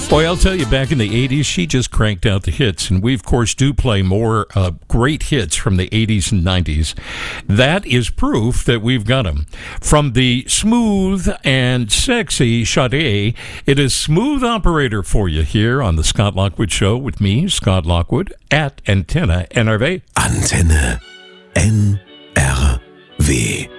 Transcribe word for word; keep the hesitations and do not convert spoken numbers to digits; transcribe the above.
Boy, I'll tell you, back in the eighties, she just cranked out the hits, and we, of course, do play more uh, great hits from the eighties and nineties. That is proof that we've got them. From the smooth and sexy Sade, it is Smooth Operator for you here on the Scott Lockwood Show with me, Scott Lockwood, at Antenne N R W. Antenne N R W.